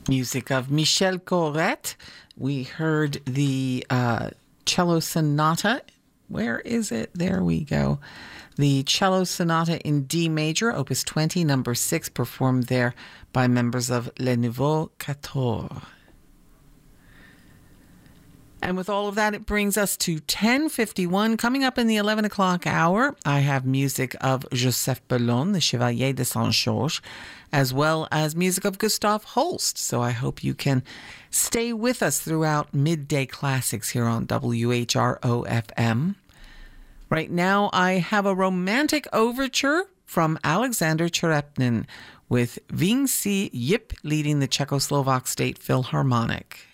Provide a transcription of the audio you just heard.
Music of Michel Corrette. We heard the cello sonata. Where is it? There we go. The cello sonata in D major, opus 20, number 6, performed there by members of Les Nouveaux Quatorze. And with all of that, it brings us to 10:51. Coming up in the 11 o'clock hour, I have music of Joseph Bellon, the Chevalier de Saint-Georges, as well as music of Gustav Holst. So I hope you can stay with us throughout Midday Classics here on WHRO-FM. Right now, I have a romantic overture from Alexander Cherepnin with Vinci Yip leading the Czechoslovak State Philharmonic.